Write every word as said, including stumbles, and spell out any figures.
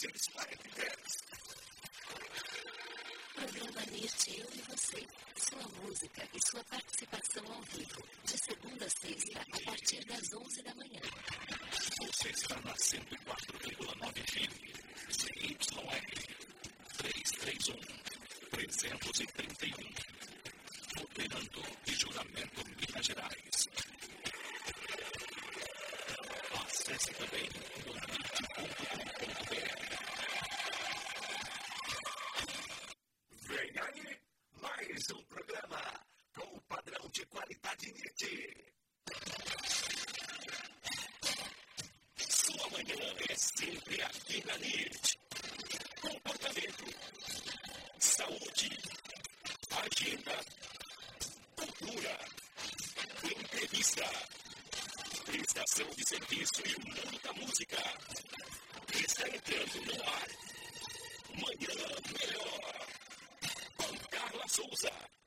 seis quarenta e dez. Programa Nirte Eu e Você. Sua música e sua participação ao vivo. De segunda a sexta, a partir das onze da manhã. Você está na cento e quatro vírgula nove F M. C Y R trezentos e trinta e um. trezentos e trinta e um. Operando de Juramento, Minas Gerais. Acesse também o nirte ponto com ponto b r. Vem aí, mais um programa com o padrão de qualidade Nirte. Sua manhã é sempre aqui na Nirte. Comportamento, saúde, agenda, cultura, entrevista, prestação de serviço e muita música. Está entrando no ar. Manhã Melhor. Com Carla Souza.